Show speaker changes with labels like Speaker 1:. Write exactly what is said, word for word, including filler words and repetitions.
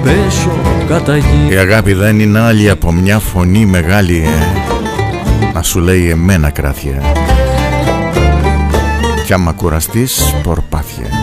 Speaker 1: Η αγάπη δεν είναι άλλη από μια φωνή μεγάλη να σου λέει εμένα κράτια, κι άμα κουραστείς πορπάθια.